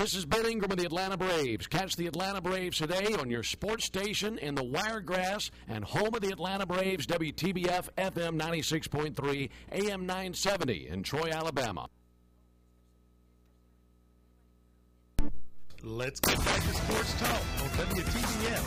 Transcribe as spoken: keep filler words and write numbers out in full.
This is Ben Ingram of the Atlanta Braves. Catch the Atlanta Braves today on your sports station in the Wiregrass and home of the Atlanta Braves, W T B F F M ninety-six point three, A M nine seventy in Troy, Alabama. Let's get back to Sports Talk on W T B F